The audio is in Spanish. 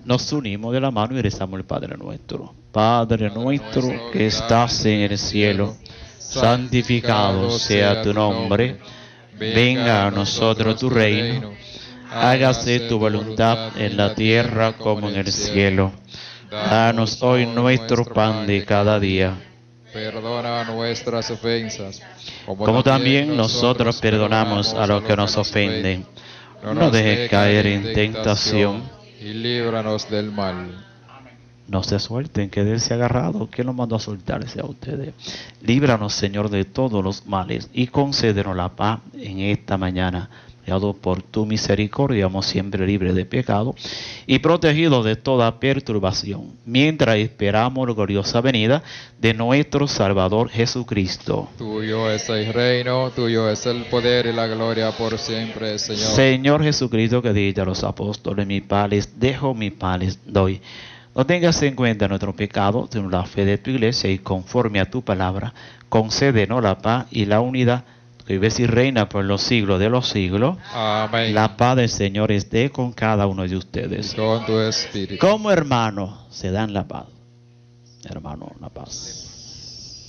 Nos unimos de la mano y rezamos el Padre Nuestro. Padre nuestro que estás en el cielo, santificado sea tu nombre. Venga a nosotros tu reino. Hágase tu voluntad en la tierra como en el cielo. Danos hoy nuestro pan de cada día. Perdona nuestras ofensas, Como también nosotros perdonamos a los que nos ofenden. No nos dejes caer en tentación y líbranos del mal. No se suelten, quédense agarrados. ¿Quién los mandó a soltarse a ustedes? Líbranos, Señor, de todos los males y concédenos la paz en esta mañana. Creado por tu misericordia, vamos siempre libres de pecado y protegidos de toda perturbación, mientras esperamos la gloriosa venida de nuestro Salvador Jesucristo. Tuyo es el reino, tuyo es el poder y la gloria por siempre, Señor. Señor Jesucristo, que dijiste a los apóstoles, mi paz les dejo, mi paz les doy. No tengas en cuenta nuestro pecado, sino la fe de tu iglesia, y conforme a tu palabra, concédenos la paz y la unidad, que vives y reina por los siglos de los siglos. Amén. La paz del Señor esté con cada uno de ustedes. Y con tu espíritu. Como hermanos se dan la paz. Hermano, la paz.